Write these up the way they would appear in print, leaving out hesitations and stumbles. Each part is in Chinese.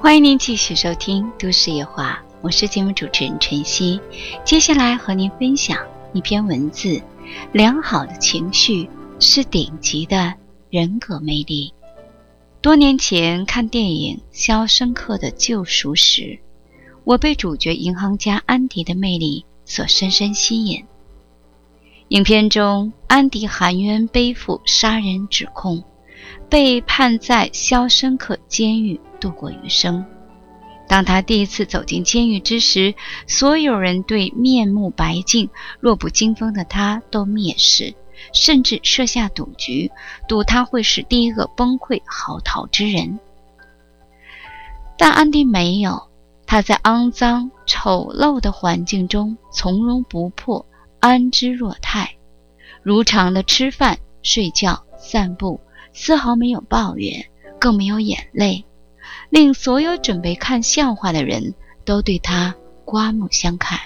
欢迎您继续收听都市夜话，我是节目主持人晨曦。接下来和您分享一篇文字，良好的情绪是顶级的人格魅力。多年前看电影《肖申克的救赎》时，我被主角银行家安迪的魅力所深深吸引。影片中，安迪含冤背负杀人指控，被判在肖申克监狱度过余生。当他第一次走进监狱之时，所有人对面目白净、弱不禁风的他都蔑视，甚至设下赌局，赌他会是第一个崩溃嚎啕之人。但安迪没有，他在肮脏丑陋的环境中从容不迫，安之若泰，如常的吃饭、睡觉、散步，丝毫没有抱怨，更没有眼泪，令所有准备看笑话的人都对他刮目相看。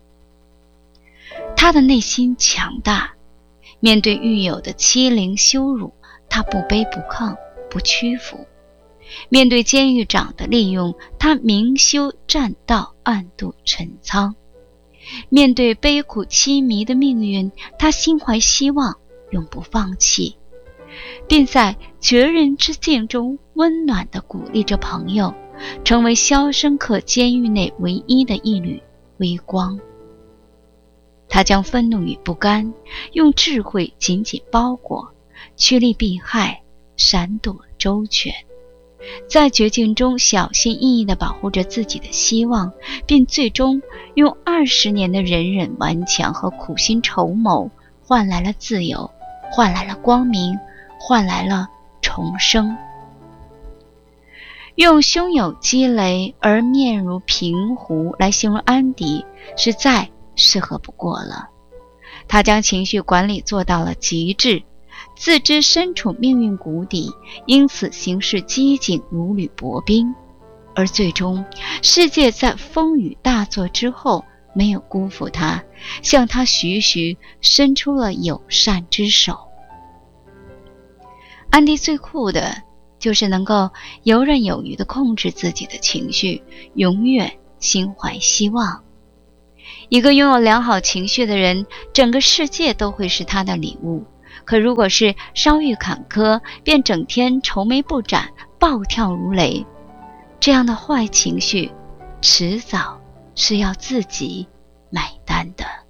他的内心强大，面对狱友的欺凌羞辱，他不卑不亢，不屈服；面对监狱长的利用，他明修栈道，暗度陈仓；面对悲苦凄迷的命运，他心怀希望，永不放弃，并在绝人之境中温暖地鼓励着朋友，成为肖申克监狱内唯一的一缕微光。他将愤怒与不甘用智慧紧紧包裹，趋利避害，闪躲周全，在绝境中小心翼翼地保护着自己的希望，并最终用20年的忍忍顽强和苦心筹谋换来了自由，换来了光明，换来了重生。用胸有积雷而面如平湖来形容安迪是再适合不过了。他将情绪管理做到了极致，自知身处命运谷底，因此行事机警如履薄冰，而最终世界在风雨大作之后没有辜负他，向他徐徐伸出了友善之手。安迪最酷的就是能够游刃有余地控制自己的情绪，永远心怀希望。一个拥有良好情绪的人，整个世界都会是他的礼物。可如果是稍遇坎坷便整天愁眉不展，暴跳如雷，这样的坏情绪迟早是要自己买单的。